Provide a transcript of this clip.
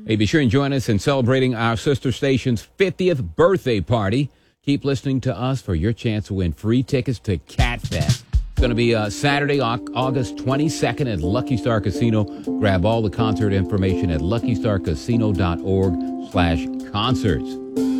Hey, be sure and join us in celebrating our sister station's 50th birthday party. Keep listening to us for your chance to win free tickets to CatFest. It's going to be Saturday, August 22nd at Lucky Star Casino. Grab all the concert information at luckystarcasino.org/concerts.